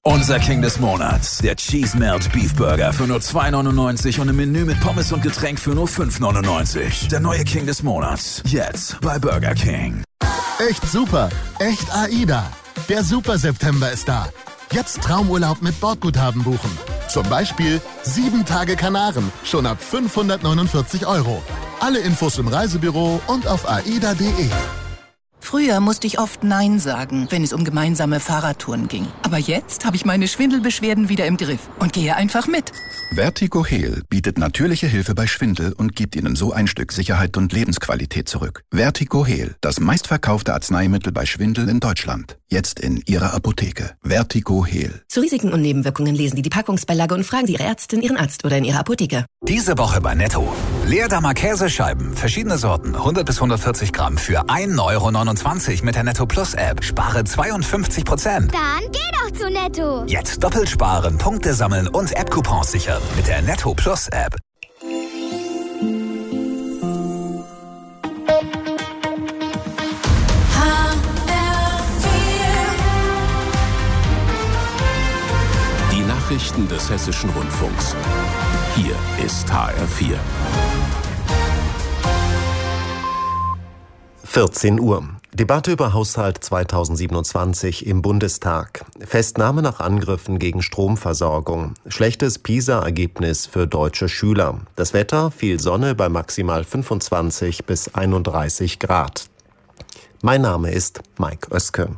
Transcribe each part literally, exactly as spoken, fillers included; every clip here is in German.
Unser King des Monats, der Cheese Melt Beef Burger für nur zwei neunundneunzig und ein Menü mit Pommes und Getränk für nur fünf neunundneunzig. Der neue King des Monats, jetzt bei Burger King. Echt super, echt AIDA. Der Super September ist da. Jetzt Traumurlaub mit Bordguthaben buchen. Zum Beispiel sieben Tage Kanaren, schon ab fünfhundertneunundvierzig Euro. Alle Infos im Reisebüro und auf aida punkt de. Früher musste ich oft Nein sagen, wenn es um gemeinsame Fahrradtouren ging. Aber jetzt habe ich meine Schwindelbeschwerden wieder im Griff und gehe einfach mit. Vertigo Heal bietet natürliche Hilfe bei Schwindel und gibt Ihnen so ein Stück Sicherheit und Lebensqualität zurück. Vertigo Heal, das meistverkaufte Arzneimittel bei Schwindel in Deutschland. Jetzt in Ihrer Apotheke. Vertigo Heal. Zu Risiken und Nebenwirkungen lesen Sie die Packungsbeilage und fragen Sie Ihre Ärztin, Ihren Arzt oder in Ihrer Apotheke. Diese Woche bei Netto. Leerdammer Käsescheiben, verschiedene Sorten, hundert bis hundertvierzig Gramm für ein Euro neunundzwanzig mit der Netto Plus App. Spare zweiundfünfzig Prozent. Dann geh doch zu Netto. Jetzt doppelt sparen, Punkte sammeln und App-Coupons sichern mit der Netto Plus App. Die Nachrichten des Hessischen Rundfunks. Hier ist H R vier. vierzehn Uhr. Debatte über Haushalt zweitausendsiebenundzwanzig im Bundestag. Festnahme nach Angriffen gegen Stromversorgung. Schlechtes PISA-Ergebnis für deutsche Schüler. Das Wetter, viel Sonne bei maximal fünfundzwanzig bis einunddreißig Grad. Mein Name ist Mike Oeske.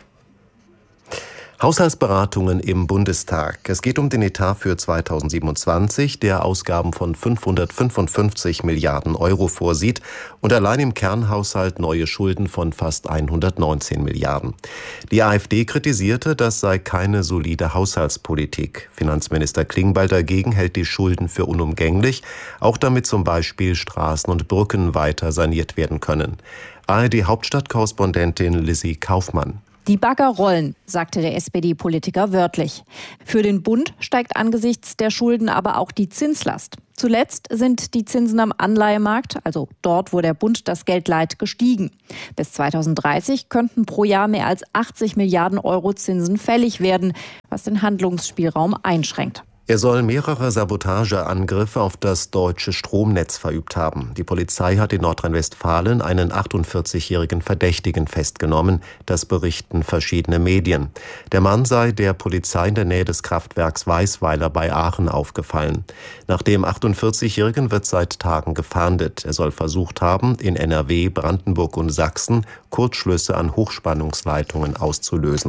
Haushaltsberatungen im Bundestag. Es geht um den Etat für zweitausendsiebenundzwanzig, der Ausgaben von fünfhundertfünfundfünfzig Milliarden Euro vorsieht und allein im Kernhaushalt neue Schulden von fast hundertneunzehn Milliarden. Die AfD kritisierte, das sei keine solide Haushaltspolitik. Finanzminister Klingbeil dagegen hält die Schulden für unumgänglich, auch damit zum Beispiel Straßen und Brücken weiter saniert werden können. A R D-Hauptstadtkorrespondentin Lissy Kaufmann. Die Bagger rollen, sagte der S P D-Politiker wörtlich. Für den Bund steigt angesichts der Schulden aber auch die Zinslast. Zuletzt sind die Zinsen am Anleihemarkt, also dort, wo der Bund das Geld leiht, gestiegen. Bis zweitausenddreißig könnten pro Jahr mehr als achtzig Milliarden Euro Zinsen fällig werden, was den Handlungsspielraum einschränkt. Er soll mehrere Sabotageangriffe auf das deutsche Stromnetz verübt haben. Die Polizei hat in Nordrhein-Westfalen einen achtundvierzigjährigen Verdächtigen festgenommen. Das berichten verschiedene Medien. Der Mann sei der Polizei in der Nähe des Kraftwerks Weißweiler bei Aachen aufgefallen. Nach dem achtundvierzigjährigen wird seit Tagen gefahndet. Er soll versucht haben, in N R W, Brandenburg und Sachsen Kurzschlüsse an Hochspannungsleitungen auszulösen.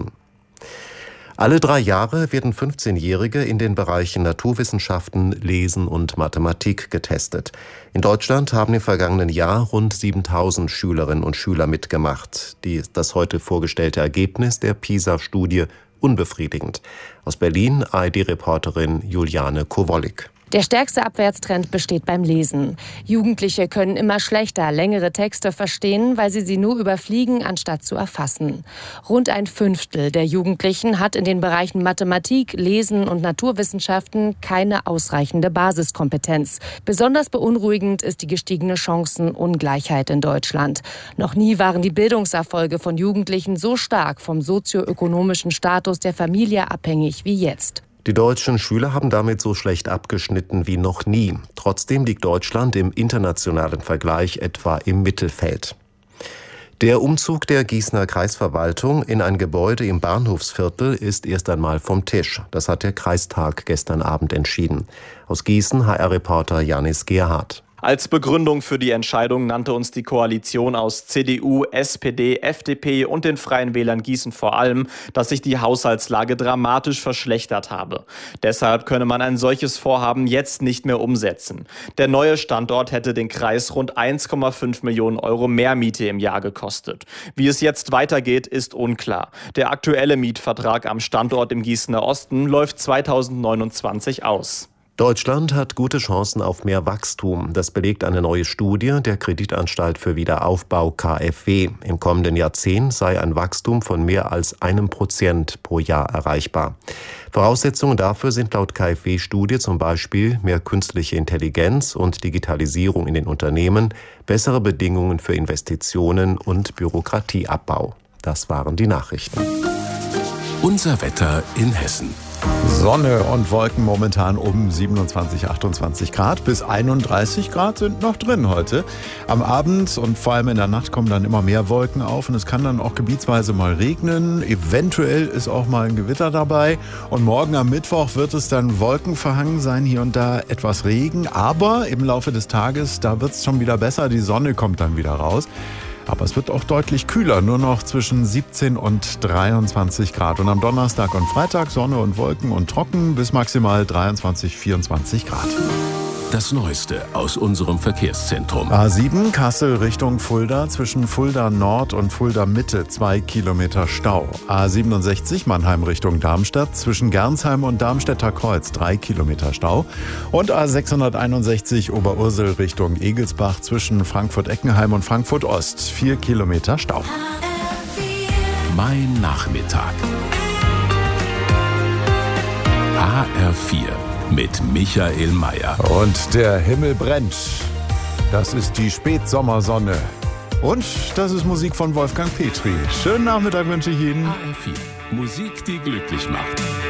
Alle drei Jahre werden fünfzehnjährige in den Bereichen Naturwissenschaften, Lesen und Mathematik getestet. In Deutschland haben im vergangenen Jahr rund siebentausend Schülerinnen und Schüler mitgemacht. Die, das heute vorgestellte Ergebnis der PISA-Studie unbefriedigend. Aus Berlin A R D-Reporterin Juliane Kowollik. Der stärkste Abwärtstrend besteht beim Lesen. Jugendliche können immer schlechter längere Texte verstehen, weil sie sie nur überfliegen, anstatt zu erfassen. Rund ein Fünftel der Jugendlichen hat in den Bereichen Mathematik, Lesen und Naturwissenschaften keine ausreichende Basiskompetenz. Besonders beunruhigend ist die gestiegene Chancenungleichheit in Deutschland. Noch nie waren die Bildungserfolge von Jugendlichen so stark vom sozioökonomischen Status der Familie abhängig wie jetzt. Die deutschen Schüler haben damit so schlecht abgeschnitten wie noch nie. Trotzdem liegt Deutschland im internationalen Vergleich etwa im Mittelfeld. Der Umzug der Gießener Kreisverwaltung in ein Gebäude im Bahnhofsviertel ist erst einmal vom Tisch. Das hat der Kreistag gestern Abend entschieden. Aus Gießen H R-Reporter Janis Gerhardt. Als Begründung für die Entscheidung nannte uns die Koalition aus C D U, S P D, F D P und den Freien Wählern Gießen vor allem, dass sich die Haushaltslage dramatisch verschlechtert habe. Deshalb könne man ein solches Vorhaben jetzt nicht mehr umsetzen. Der neue Standort hätte den Kreis rund eins Komma fünf Millionen Euro mehr Miete im Jahr gekostet. Wie es jetzt weitergeht, ist unklar. Der aktuelle Mietvertrag am Standort im Gießener Osten läuft zweitausendneunundzwanzig aus. Deutschland hat gute Chancen auf mehr Wachstum. Das belegt eine neue Studie der Kreditanstalt für Wiederaufbau K f W. Im kommenden Jahrzehnt sei ein Wachstum von mehr als einem Prozent pro Jahr erreichbar. Voraussetzungen dafür sind laut K f W-Studie zum Beispiel mehr künstliche Intelligenz und Digitalisierung in den Unternehmen, bessere Bedingungen für Investitionen und Bürokratieabbau. Das waren die Nachrichten. Unser Wetter in Hessen. Sonne und Wolken momentan um siebenundzwanzig, achtundzwanzig Grad. Bis einunddreißig Grad sind noch drin heute. Am Abend und vor allem in der Nacht kommen dann immer mehr Wolken auf und es kann dann auch gebietsweise mal regnen. Eventuell ist auch mal ein Gewitter dabei. Und morgen am Mittwoch wird es dann wolkenverhangen sein, hier und da etwas Regen. Aber im Laufe des Tages, da wird es schon wieder besser. Die Sonne kommt dann wieder raus. Aber es wird auch deutlich kühler, nur noch zwischen siebzehn und dreiundzwanzig Grad. Und am Donnerstag und Freitag Sonne und Wolken und trocken bis maximal dreiundzwanzig, vierundzwanzig Grad. Das Neueste aus unserem Verkehrszentrum. A sieben Kassel Richtung Fulda, zwischen Fulda Nord und Fulda Mitte zwei Kilometer Stau. A siebenundsechzig Mannheim Richtung Darmstadt, zwischen Gernsheim und Darmstädter Kreuz drei Kilometer Stau. Und A sechshunderteinundsechzig Oberursel Richtung Egelsbach, zwischen Frankfurt-Eckenheim und Frankfurt Ost vier Kilometer Stau. Mein Nachmittag. H R vier. Mit Michael Mayer. Und der Himmel brennt. Das ist die Spätsommersonne. Und das ist Musik von Wolfgang Petri. Schönen Nachmittag wünsche ich Ihnen. H R vier. Musik, die glücklich macht.